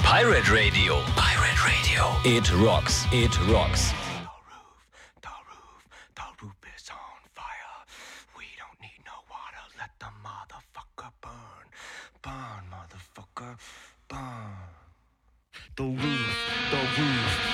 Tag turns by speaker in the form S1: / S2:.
S1: Pirate Radio. Pirate Radio. It rocks. It rocks.
S2: The roof is on fire. We don't need no water. Let the motherfucker burn. Burn, motherfucker, burn. The roof